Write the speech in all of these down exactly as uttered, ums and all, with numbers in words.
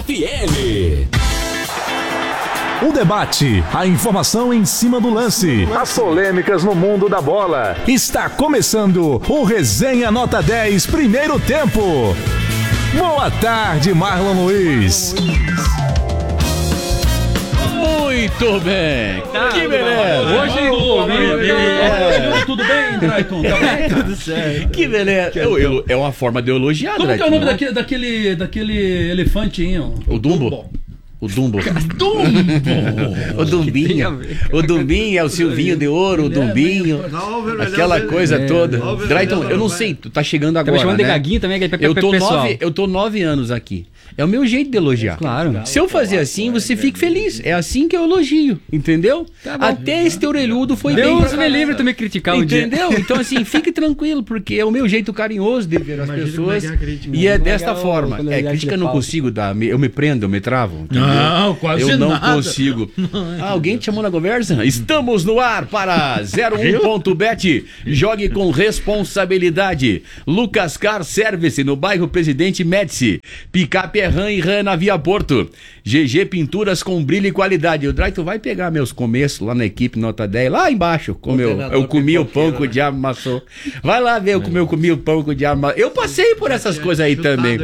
F M. O debate, a informação em cima do lance, as polêmicas no mundo da bola. Está começando o Resenha Nota dez, primeiro tempo. Boa tarde, Marlon Luiz. Muito bem. Tá, que beleza. Hoje oh, é. Tudo bem, Drayton? Tá bem? Tudo certo. Que beleza. Eu, eu, é uma forma de elogiar, Como Drayton, que é o nome não? daquele, daquele, daquele elefantinho? O Dumbo. O Dumbo. Dumbo. O Dumbinho. O Dumbinho é o Silvinho de Ouro, o Dumbinho. Aquela coisa toda. Drayton, eu não sei, tu tá chegando agora, Tá me chamando né? de gaguinho também, que é eu tô pessoal. nove, eu tô nove anos aqui. É o meu jeito de elogiar. Claro. Se eu fazer assim, você fica feliz. É assim que eu elogio, entendeu? Tá bom. Até esse teu orelhudo foi bem. Deus pra me livre tu me criticar um dia. Entendeu? Então assim, fique tranquilo, porque é o meu jeito carinhoso de ver as pessoas. E é desta forma. É, crítica eu não consigo dar. Eu me prendo, eu me travo. Entendeu? Não, quase Eu não nada. consigo. Ah, alguém te chamou na conversa? Estamos no ar para zero um ponto bet. Jogue com responsabilidade. Lucas Car Service no bairro Presidente Médici. Picape é Ram e Ram na Via Porto. G G Pinturas com brilho e qualidade. O Drayton vai pegar meus começos lá na equipe Nota dez, lá embaixo, como eu, eu comi o pão que o diabo amassou. Vai lá ver como eu comi o pão que o diabo amassou. Eu passei por essas coisas aí também.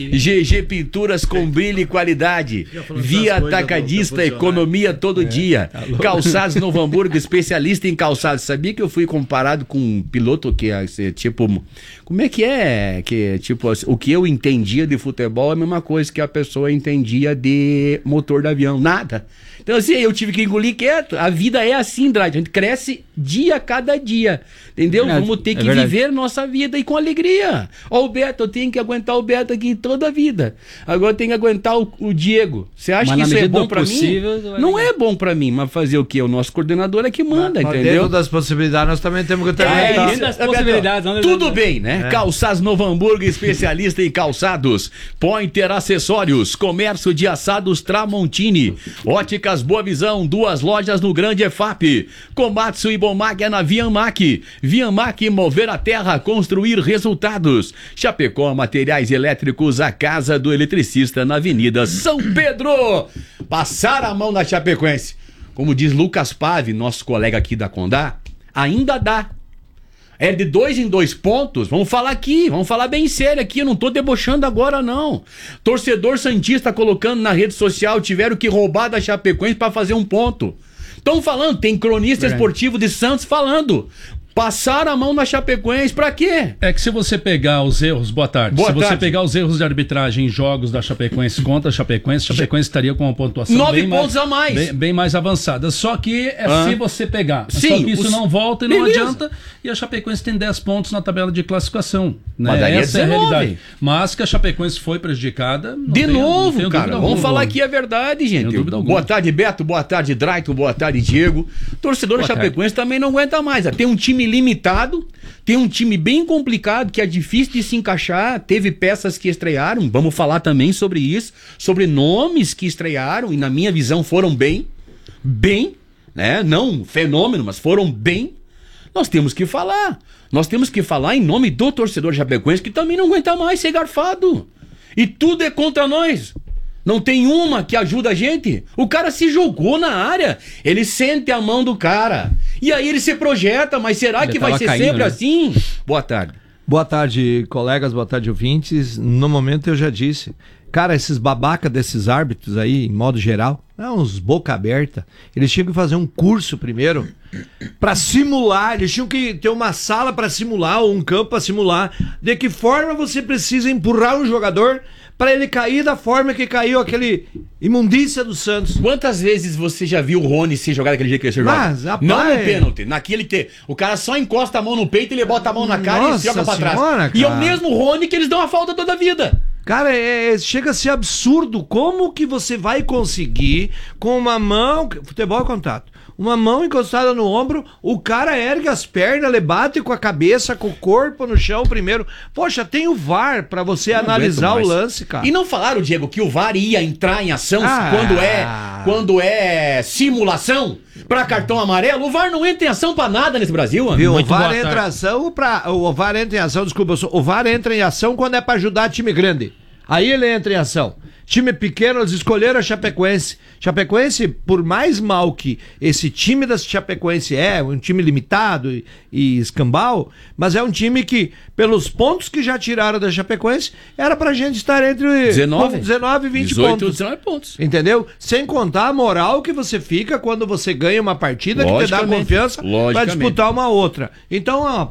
G G Pinturas com brilho e qualidade. Via Atacadista, economia todo dia. Calçados Novo Hamburgo, especialista em calçados. Sabia que eu fui comparado com um piloto que é tipo... Como é que é? Que, tipo, o que eu entendia de futebol é a mesma coisa que a pessoa entendia de motor de avião. Nada. Então assim, eu tive que engolir quieto. A vida é assim, Drayton. A gente cresce dia a cada dia. Entendeu? É, Vamos ter que é viver nossa vida e com alegria. Ó, o Beto, eu tenho que aguentar o Beto aqui toda a vida. Agora eu tenho que aguentar o, o Diego. Você acha Mas que na isso é medida bom do pra possível, mim? vai Não ligar. é bom pra mim, mas fazer o quê? O nosso coordenador é que manda, Mas entendeu? dentro das possibilidades, nós também temos que ter É, é, isso, das é, possibilidades, Beto, onde- tudo bem, né? É. Calçados Novo Hamburgo, especialista em calçados. Pointer Acessórios, comércio de assados Tramontini. Óticas Boa Visão, duas lojas no Grande E F A P. Komatsu e Bomag é na Vianmac. Vianmac, mover a terra, construir resultados. Chapecó, materiais elétricos, a casa do eletricista na Avenida São Pedro. Passar a mão na Chapecoense. Como diz Lucas Pave, nosso colega aqui da Condá, ainda dá. É de dois em dois pontos. Vamos falar aqui, vamos falar bem sério aqui. Eu não tô debochando agora, não. Torcedor santista colocando na rede social, tiveram que roubar da Chapecoense para fazer um ponto. Estão falando, tem cronista esportivo de Santos falando. Passaram a mão na Chapecoense, pra quê? É que se você pegar os erros, boa tarde, Boa se você tarde. pegar os erros de arbitragem em jogos da Chapecoense contra a Chapecoense, a Chapecoense estaria com uma pontuação Nove bem pontos mais, a mais. Bem, bem mais avançada. Só que é Ah. se você pegar. Sim, Só que isso os- não volta e não Beleza. adianta. E a Chapecoense tem dez pontos na tabela de classificação. Né? Mas daí é Essa é a dezenove. realidade. Mas que a Chapecoense foi prejudicada. não De tenho- não novo, tenho cara. dúvida Vamos alguma. falar aqui a verdade, gente. Tenho dúvida alguma. Boa tarde, Beto. Boa tarde, Drayton. Boa tarde, Diego. Torcedor da Boa Chapecoense também não aguenta mais. Tem um time limitado, tem um time bem complicado, que é difícil de se encaixar. Teve peças que estrearam. Vamos falar também sobre isso. Sobre nomes que estrearam e, na minha visão, foram bem. Bem, né? Não fenômeno, mas foram bem. Nós temos que falar. Nós temos que falar em nome do torcedor chapecoense, que também não aguenta mais ser garfado. E tudo é contra nós. Não tem uma que ajuda a gente. O cara se jogou na área. Ele sente a mão do cara. E aí ele se projeta, mas será Ele que vai tava ser caindo, sempre né? assim? Boa tarde. Boa tarde, colegas, boa tarde, ouvintes. No momento eu já disse, cara, esses babaca desses árbitros aí, em modo geral, é uns boca aberta. Eles tinham que fazer um curso primeiro pra simular, eles tinham que ter uma sala pra simular ou um campo pra simular de que forma você precisa empurrar um jogador pra ele cair da forma que caiu aquele imundícia do Santos. Quantas vezes você já viu o Rony ser jogado daquele jeito que ele se joga? Mas, rapaz, não no pênalti, naquele te... O cara só encosta a mão no peito, ele bota a mão na cara Nossa e joga pra trás. senhora, E é o cara. mesmo Rony que eles dão a falta toda a vida. Cara, é, é- chega a ser absurdo. Como que você vai conseguir com uma mão... Futebol é contato. Uma mão encostada no ombro, o cara ergue as pernas, ele bate com a cabeça, com o corpo no chão primeiro. Poxa, tem o V A R pra você Não analisar aguento o mais. lance, cara. E não falaram, Diego, que o V A R ia entrar em ação Ah. quando é quando é simulação pra cartão amarelo? O V A R não entra em ação pra nada nesse Brasil, mano. Viu? O Muito V A R boa entra em tarde. ação pra... O V A R entra em ação, desculpa, eu sou- o V A R entra em ação quando é pra ajudar time grande. Aí ele entra em ação. Time pequeno, eles escolheram a Chapecoense. Chapecoense, por mais mal que esse time da Chapecoense é, um time limitado e, e escambau, mas é um time que, pelos pontos que já tiraram da Chapecoense, era pra gente estar entre dezenove, dezenove e vinte dezoito, pontos. dezenove pontos. Entendeu? Sem contar a moral que você fica quando você ganha uma partida que te dá confiança pra disputar uma outra. Então, ó...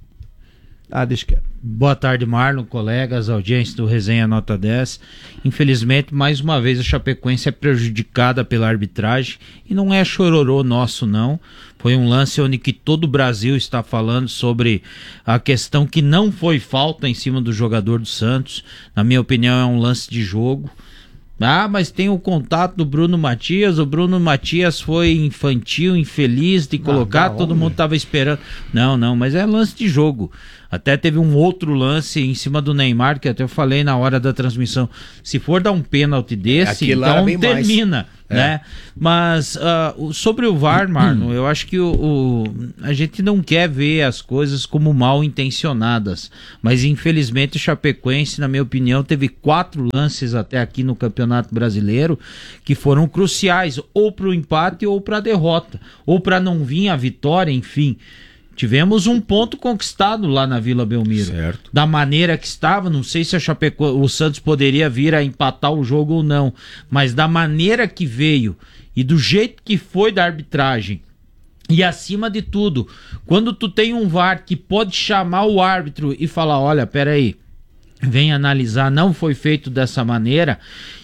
Ah, deixa quieto. Boa tarde, Marlon, colegas, audiência do Resenha Nota dez. Infelizmente, mais uma vez a Chapecoense é prejudicada pela arbitragem e não é chororô nosso, não. Foi um lance onde que todo o Brasil está falando sobre a questão que não foi falta em cima do jogador do Santos. Na minha opinião, é um lance de jogo. Ah, mas tem o contato do Bruno Matias. O Bruno Matias foi infantil, infeliz de colocar, não, todo mundo estava esperando. Não, não, mas é lance de jogo. Até teve um outro lance em cima do Neymar, que até eu falei na hora da transmissão. Se for dar um pênalti desse, então termina, mais. né? É. Mas uh, sobre o V A R, Marlon, eu acho que o, o, a gente não quer ver as coisas como mal intencionadas. Mas infelizmente o Chapecoense, na minha opinião, teve quatro lances até aqui no Campeonato Brasileiro que foram cruciais, ou para o empate ou para a derrota, ou para não vir a vitória, enfim. Tivemos um ponto conquistado lá na Vila Belmiro. Certo. Da maneira que estava, não sei se a Chapeco... o Santos poderia vir a empatar o jogo ou não, mas da maneira que veio e do jeito que foi da arbitragem, e acima de tudo, quando tu tem um V A R que pode chamar o árbitro e falar, olha, peraí, vem analisar, não foi feito dessa maneira.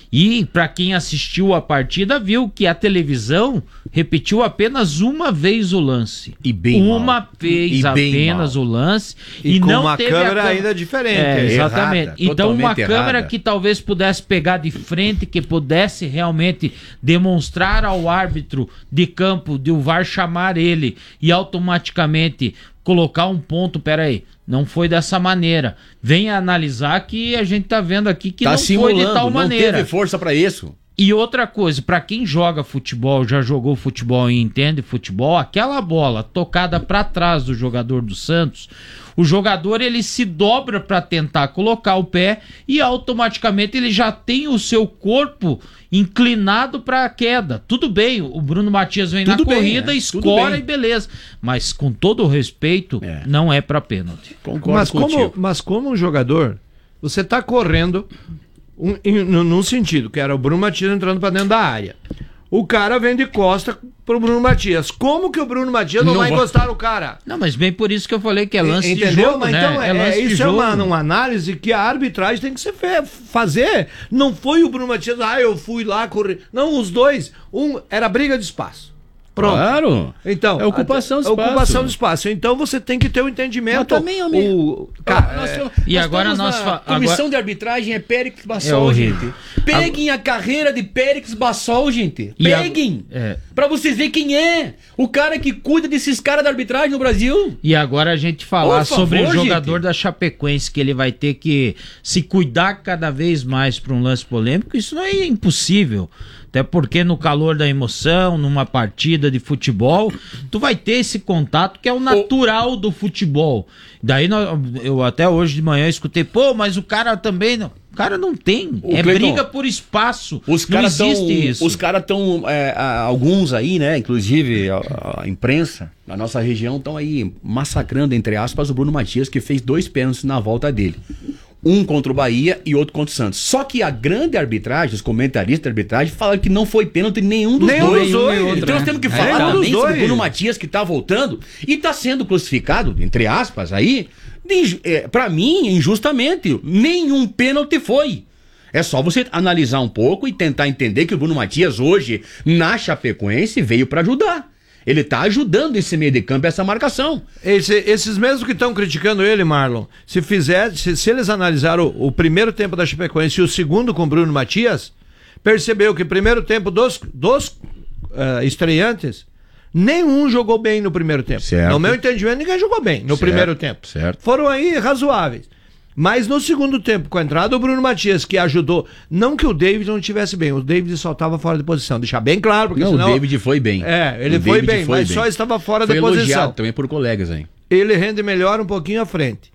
E para quem assistiu a partida viu que a televisão repetiu apenas uma vez o lance. E bem Uma mal. vez e apenas o lance. E, e com não uma teve câmera a câmera ainda diferente. É, exatamente. Errada, então uma errada. câmera que talvez pudesse pegar de frente, que pudesse realmente demonstrar ao árbitro de campo, de o V A R chamar ele e automaticamente colocar um ponto, peraí, não foi dessa maneira. Venha analisar que a gente tá vendo aqui que tá não foi de tal não maneira. Não teve força para isso. E outra coisa, para quem joga futebol, já jogou futebol e entende futebol, aquela bola tocada para trás do jogador do Santos, o jogador ele se dobra para tentar colocar o pé e automaticamente ele já tem o seu corpo inclinado para a queda. Tudo bem, o Bruno Matias vem Tudo na bem, corrida, é. escora e beleza. Mas com todo o respeito, é. não é para pênalti. Concordo mas contigo. como, mas como um jogador, você tá correndo um, em, num sentido, que era o Bruno Matias entrando para dentro da área. O cara vem de costa pro Bruno Matias. Como que o Bruno Matias não, não vai encostar o cara? Não, mas bem por isso que eu falei que é lance Entendeu? de jogo, mas né? Então, é, é lance é, de isso jogo. é uma, uma análise que a arbitragem tem que ser fe- fazer. Não foi o Bruno Matias, ah, eu fui lá correr. Não, os dois. Um era briga de espaço. Pronto. Claro. Então, é ocupação de a, espaço. ocupação de espaço. Então você tem que ter o um entendimento. Mas também, amigo. O, cara, nós, é, nós e agora nós na fa- comissão agora... de arbitragem é Périx Bassol, É gente. Peguem a... a carreira de Périx Bassol, gente. E a- Peguem. é. Pra vocês verem quem é. O cara que cuida desses caras da arbitragem no Brasil. E agora a gente falar Por favor, sobre o jogador gente. da Chapecoense, que ele vai ter que se cuidar cada vez mais para um lance polêmico, isso não é impossível. Até porque no calor da emoção, numa partida de futebol, tu vai ter esse contato que é o natural do futebol. Daí nós, eu até hoje de manhã escutei, pô, mas o cara também não. O cara não tem. O é Cleiton, briga por espaço. Os não caras existe tão, isso. Os caras estão, é, alguns aí, né? Inclusive a, a imprensa na nossa região estão aí massacrando, entre aspas, o Bruno Matias, que fez dois pênaltis na volta dele. Um contra o Bahia e outro contra o Santos. Só que a grande arbitragem, os comentaristas da arbitragem, falaram que não foi pênalti nenhum dos Nenhum dois. dos dois. Então Outro, nós né? temos que É, falar nenhum também dos sobre o dois. Bruno Matias, que tá voltando e tá sendo crucificado, entre aspas, aí, de, é, pra mim, injustamente. Nenhum pênalti foi. É só você analisar um pouco e tentar entender que o Bruno Matias hoje, na Chapecoense, veio pra ajudar. Ele tá ajudando esse meio de campo, essa marcação. Esse, esses mesmos que estão criticando ele, Marlon, se fizer, se, se eles analisaram o, o primeiro tempo da Chapecoense e o segundo com o Bruno Matias, percebeu que o primeiro tempo dos, dos uh, estreantes, nenhum jogou bem no primeiro tempo. Certo. No meu entendimento, ninguém jogou bem no Certo, primeiro tempo. certo. Foram aí razoáveis. Mas no segundo tempo, com a entrada do Bruno Matias, que ajudou, não que o David não estivesse bem, o David só estava fora de posição, deixar bem claro, porque Não, senão... o David foi bem. É, ele O foi David bem, foi mas bem. só estava fora Foi de posição. elogiado também por colegas aí. Ele rende melhor um pouquinho à frente.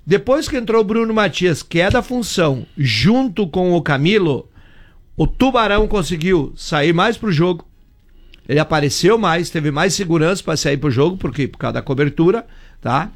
Depois que entrou o Bruno Matias, que é da função, junto com o Camilo, o Tubarão conseguiu sair mais pro jogo. Ele apareceu mais, teve mais segurança para sair pro jogo, porque por causa da cobertura, tá?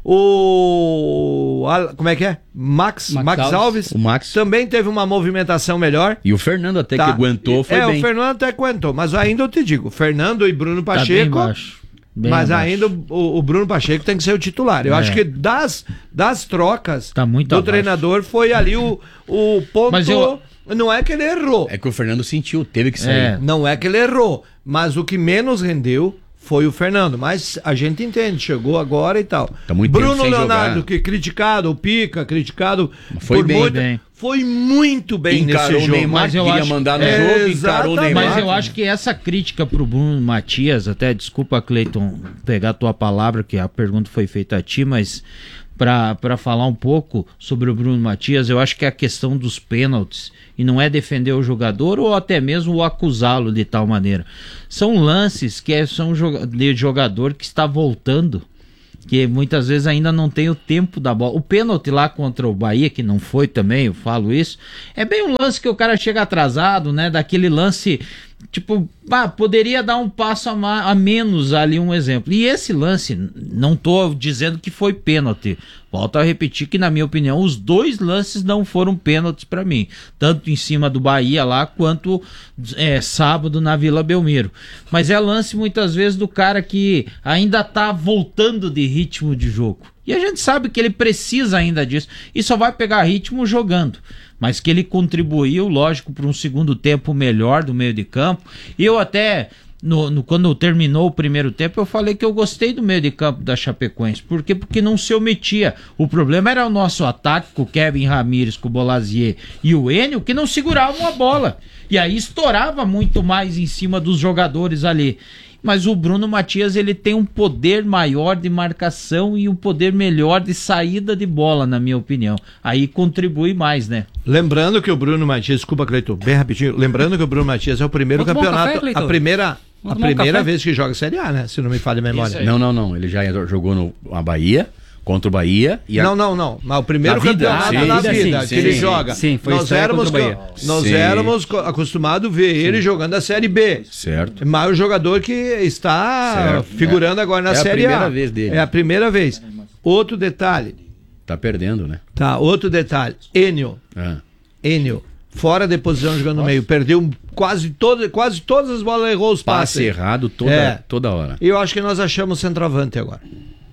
O... Como é que é? Max, Max, Max Alves, Alves o Max também teve uma movimentação melhor. E o Fernando até tá. que aguentou, foi é, bem. É, o Fernando até aguentou, mas ainda eu te digo, Fernando e Bruno Pacheco... Tá bem baixo. Bem mas abaixo. Ainda o, o Bruno Pacheco tem que ser o titular. Eu é. acho que das, das trocas tá muito do abaixo. Treinador foi ali o, o ponto... Mas eu... Não é que ele errou. É que o Fernando sentiu, teve que sair. É. Não é que ele errou, mas o que menos rendeu foi o Fernando. Mas a gente entende, chegou agora e tal. Tá muito Bruno Leonardo, jogar. que criticado, o Pica, criticado foi por bem, muito, bem. Foi muito bem encarou nesse jogo. O Neymar, mas eu queria acho... mandar no é, jogo, encarou o Neymar. Mas eu acho que essa crítica pro Bruno Matias, até desculpa, Cleiton, pegar a tua palavra, que a pergunta foi feita a ti, mas para falar um pouco sobre o Bruno Matias, eu acho que é a questão dos pênaltis, e não é defender o jogador ou até mesmo o acusá-lo de tal maneira. São lances que é, são de jogador que está voltando, que muitas vezes ainda não tem o tempo da bola. O pênalti lá contra o Bahia, que não foi também, eu falo isso, é bem um lance que o cara chega atrasado, né? Daquele lance, tipo, ah, poderia dar um passo a, ma- a menos ali, um exemplo. E esse lance, não tô dizendo que foi pênalti. Volto a repetir que, na minha opinião, os dois lances não foram pênaltis para mim. Tanto em cima do Bahia lá, quanto é, sábado na Vila Belmiro. Mas é lance, muitas vezes, do cara que ainda tá voltando de ritmo de jogo. E a gente sabe que ele precisa ainda disso. E só vai pegar ritmo jogando. Mas que ele contribuiu, lógico, para um segundo tempo melhor do meio de campo. Eu até... No, no, quando terminou o primeiro tempo, eu falei que eu gostei do meio de campo da Chapecoense. Por quê? Porque não se omitia. O problema era o nosso ataque com o Kevin Ramírez, com o Bolazier e o Enio, que não seguravam a bola. E aí estourava muito mais em cima dos jogadores ali. Mas o Bruno Matias, ele tem um poder maior de marcação e um poder melhor de saída de bola, na minha opinião. Aí contribui mais, né? Lembrando que o Bruno Matias, desculpa, Cleiton, bem rapidinho, lembrando que o Bruno Matias é o primeiro Vamos campeonato, café, a primeira, a primeira um vez que joga Série A, né? Se não me falha a memória. Não, não, não. Ele já jogou no a Bahia, contra o Bahia. E a... Não, não, não. Mas o primeiro na vida, campeonato sim, na sim, vida sim, que sim, ele sim, joga. Sim, foi nós éramos, contra o Bahia. nós Sim. éramos acostumados a ver ele jogando a Série B. Certo. Mas o jogador que está Certo. figurando É. agora na É a Série A. primeira vez dele. É a primeira vez. Outro detalhe. Tá perdendo, né? Tá, outro detalhe. Enio. Ah. Enio. Fora de posição jogando no meio. Perdeu quase, todo, quase todas as bolas, errou os passes. Passe errado toda, É. toda hora. E eu acho que nós achamos centroavante agora.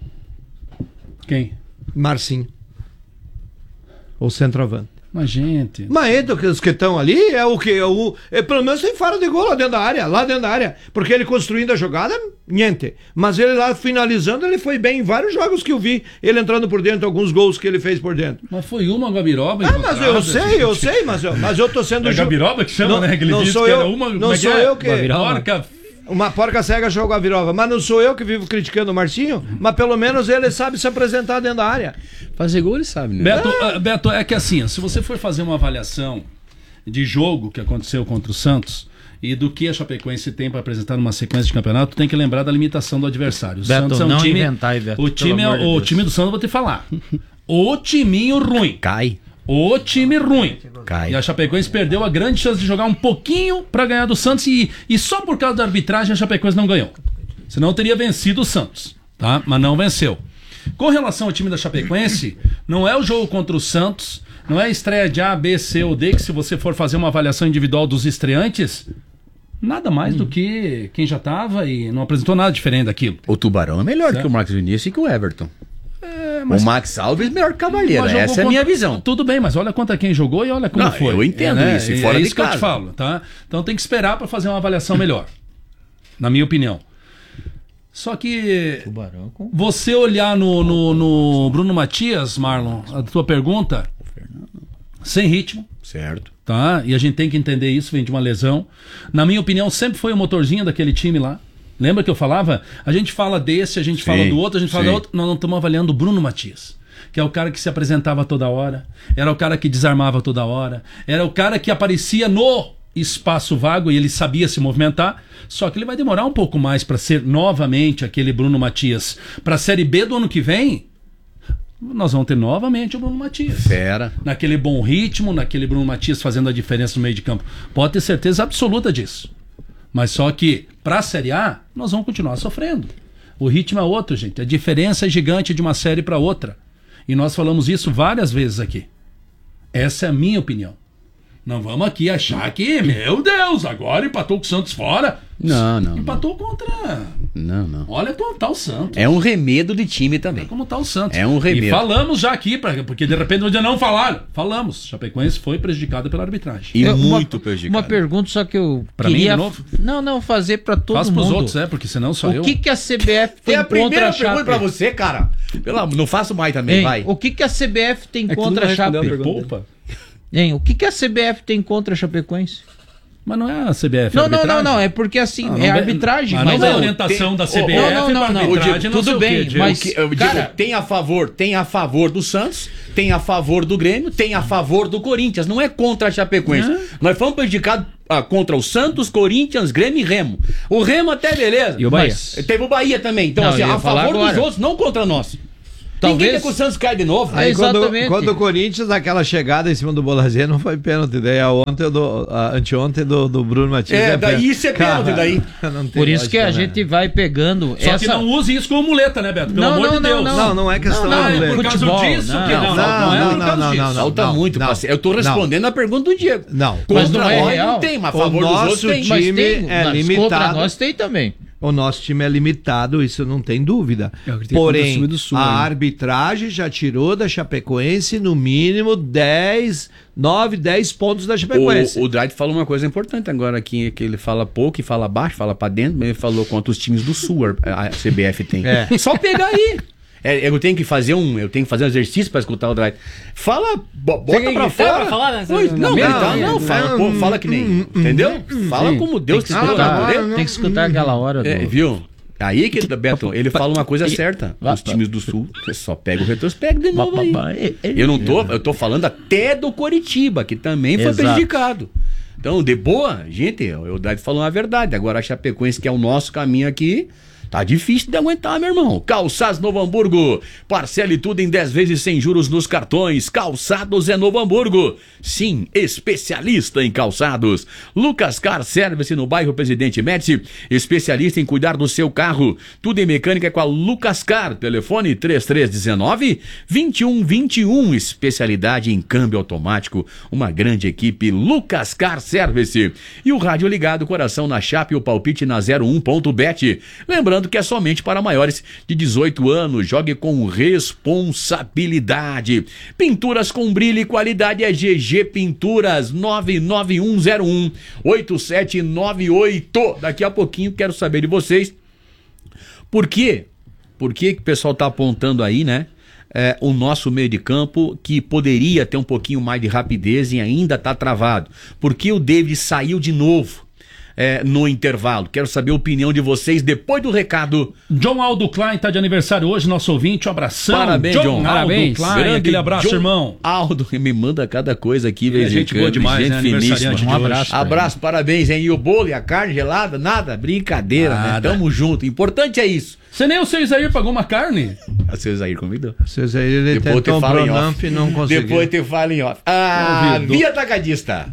Quem? Marcinho. Ou centroavante. Mas, gente... Mas entre os que estão ali, é o que? É o, é, pelo menos tem faro de gol lá dentro da área, lá dentro da área. Porque ele construindo a jogada, niente. Mas ele lá finalizando, ele foi bem em vários jogos que eu vi. Ele entrando por dentro, alguns gols que ele fez por dentro. Mas foi uma Gabiroba Ah, mas eu sei, eu sei, mas eu, mas eu tô sendo... É ju- Gabiroba que chama, Não- né? Que ele não disse sou que eu- era uma... não como é que sou é? eu que- Porca... Uma porca cega jogou a virova. Mas não sou eu que vivo criticando o Marcinho, mas pelo menos ele sabe se apresentar dentro da área. Fazer gol ele sabe, né? Beto, ah, Beto, é que assim, se você for fazer uma avaliação de jogo que aconteceu contra o Santos e do que a Chapecoense tem para apresentar numa sequência de campeonato, tem que lembrar da limitação do adversário. O Beto, Santos é um não time, inventar aí, Beto, o time, é, pelo amor de o Deus. time do Santos, eu vou te falar. O timinho ruim. Cai. O time ruim. Cai. E a Chapecoense perdeu a grande chance de jogar um pouquinho para ganhar do Santos e, e só por causa da arbitragem a Chapecoense não ganhou. Senão teria vencido o Santos, tá? Mas não venceu. Com relação ao time da Chapecoense, não é o jogo contra o Santos, não é a estreia de A, B, C ou D, que se você for fazer uma avaliação individual dos estreantes, nada mais do que quem já estava e não apresentou nada diferente daquilo. O Tubarão é melhor Certo. que o Marcos Vinícius e que o Everton. mas- O Max Alves é melhor que o Cavaleiro. Mas jogou Essa é a contra- minha visão. Tudo bem, mas olha contra quem jogou e olha como Não, foi. eu entendo É, isso, e e fora é de isso que eu casa. te falo, tá? Então tem que esperar para fazer uma avaliação melhor. Na minha opinião. Só que Tubarão com... você olhar no, no, no Bruno Matias, Marlon, a tua pergunta, sem ritmo, Certo. tá? E a gente tem que entender isso, vem de uma lesão. Na minha opinião, sempre foi o motorzinho daquele time lá. Lembra que eu falava? A gente fala desse, a gente Sim, fala do outro, a gente fala sim. do outro. Nós não estamos avaliando o Bruno Matias, que é o cara que se apresentava toda hora, era o cara que desarmava toda hora, era o cara que aparecia no espaço vago e ele sabia se movimentar. Só que ele vai demorar um pouco mais para ser novamente aquele Bruno Matias. Para a Série B do ano que vem, nós vamos ter novamente o Bruno Matias. Fera. Naquele bom ritmo, naquele Bruno Matias fazendo a diferença no meio de campo. Pode ter certeza absoluta disso. Mas só que, para a Série A, nós vamos continuar sofrendo. O ritmo é outro, gente. A diferença é gigante de uma série para outra. E nós falamos isso várias vezes aqui. Essa é a minha opinião. Não vamos aqui achar que, meu Deus, agora empatou com o Santos fora. Não, não. Empatou contra... Não, não. Olha como tá o Santos. É um remedo de time também. Olha como tá o Santos. É um remedo. E falamos já aqui, pra, porque de repente ainda não falaram. Falamos. Chapecoense foi prejudicado pela arbitragem. E Eu- muito uma, prejudicado. Uma pergunta só que eu Pra mim, queria... de novo? Não, não, fazer pra todo Faz mundo. pros outros, né? Porque senão só eu... O que, que a C B F Tem tem a contra primeira a pergunta Chape? pra você, cara. Pelo amor, não faço mais também, Hein, vai. o que, que a C B F tem É que tu contra não a Chape? respondeu a pergunta. Poupa. Hein, o que, que a C B F tem contra a Chapecoense? Mas não é a C B F, é Não, não, não, arbitragem? não, é porque assim, Ah, não é vem- arbitragem, mas mas não é não, orientação tem- da C B F Não, não, não, pra não. arbitragem, Diego, não sei tudo o quê, bem, Diego. mas- Que- eu digo, cara- tem a favor, tem a favor do Santos, tem a favor do Grêmio, tem a favor do Corinthians. Não é contra a Chapecoense. Nós fomos prejudicados ah, contra o Santos, Corinthians, Grêmio e Remo. O Remo até beleza. E o Bahia? Mas teve o Bahia também. Então, Não, assim, eu ia a falar favor dos agora. outros, não contra nós. Talvez- Ninguém quer que o Santos caia de novo. É, Aí quando, exatamente. quando o Corinthians, aquela chegada em cima do Bolazier não foi pênalti. Daí a ontem do, a anteontem do, do Bruno Matias. É, daí isso é pênalti, daí. não tem Por isso que a lógica, né? gente vai pegando Só essa... que não use isso como muleta, né, Beto? Pelo Não, amor não, de Deus. não, Não, não é questão Não, não, de é muleta. por causa futebol, disso não. que não, Não, não, é não, por não, causa não, disso. não, Falta não, muito, não. parceiro. Eu tô respondendo a pergunta do Diego. Não. Contra Mas não é nós real. não tem, mas a O favor dos nosso outros tem. time- Mas tem, é mas limitado. contra nós tem também. O nosso time é limitado, isso não tem dúvida. Eu acredito que contra o Porém, time do Sul, a né? arbitragem já tirou da Chapecoense no mínimo dez, nove, dez pontos da Chapecoense. O, o Dredd falou uma coisa importante agora aqui, que ele fala pouco e fala baixo, fala pra dentro, mas ele falou quanto os times do Sul a a C B F tem. É. Só pegar aí. É, eu tenho que fazer um, eu tenho que fazer um exercício pra escutar o Dredd. Fala, bo- bota Tem que pra gritar fora. pra falar, né? Oi, não, Não, gritar, não, não, fala, pô, fala que nem, entendeu? Fala como Deus te Tem que criou na escutar, natureza. tem que escutar aquela hora. É, do- viu? Aí que, Beto, ele fala uma coisa certa. Os times do Sul, você só pega o retrospecto de novo aí. Eu não tô, eu tô falando até do Coritiba, que também foi Exato. prejudicado. Então, de boa, gente, o Dave falou a verdade. Agora a Chapecoense, que é o nosso caminho aqui, tá difícil de aguentar, meu irmão. Calçados Novo Hamburgo. Parcele tudo em dez vezes sem juros nos cartões. Calçados é Novo Hamburgo. Sim, especialista em calçados. Lucas Car Service no bairro Presidente Médici. Especialista em cuidar do seu carro. Tudo em mecânica com a Lucas Car. Telefone três três um nove, dois um dois um. Especialidade em câmbio automático. Uma grande equipe. Lucas Car Service. E o rádio ligado, coração na Chape, o palpite na zero um ponto bet. Lembrando que é somente para maiores de dezoito anos. Jogue com responsabilidade. Pinturas com brilho e qualidade é G G Pinturas. Nove nove um zero um oito sete nove oito. Daqui a pouquinho quero saber de vocês por quê? Por que que o pessoal está apontando aí, né? É, o nosso meio de campo que poderia ter um pouquinho mais de rapidez e ainda está travado. Por que o David saiu de novo é, no intervalo? Quero saber a opinião de vocês depois do recado. John Aldo Klein tá de aniversário hoje, nosso ouvinte, um abração. Parabéns, John. Aldo Parabéns. Klein, Grande aquele abraço, John irmão. Aldo, me manda cada coisa aqui, Ele é velho. gente boa demais, né? Aniversariante Um de abraço. hoje. pra Abraço, parabéns, hein? E o bolo e a carne gelada? Nada? Brincadeira, né? Nada. Tamo junto. Importante é isso. Você nem o seu Isaír pagou uma carne? A seu Isaír convidou. Vocês aí, ele Depois eu te tentou um falo em Pronamp off. e não conseguiu. Depois te falo em off. Ah, Convidou. Via Atacadista.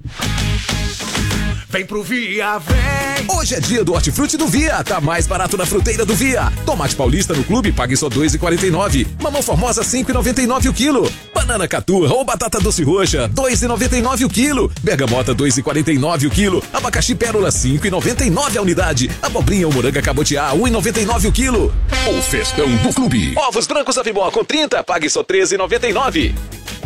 Vem pro Via, vem! Hoje é dia do Hortifruti do Via. Tá mais barato na fruteira do Via. Tomate paulista no clube, pague só dois reais e quarenta e nove centavos. Mamão formosa, cinco reais e noventa e nove centavos o quilo. Banana caturra ou batata doce roxa, dois reais e noventa e nove centavos o quilo. Bergamota, dois reais e quarenta e nove centavos o quilo. Abacaxi pérola, cinco reais e noventa e nove centavos a unidade. Abobrinha ou moranga cabotiá, um real e noventa e nove centavos o quilo. O festão do clube. Ovos brancos Avimó com trinta, pague só treze reais e noventa e nove centavos.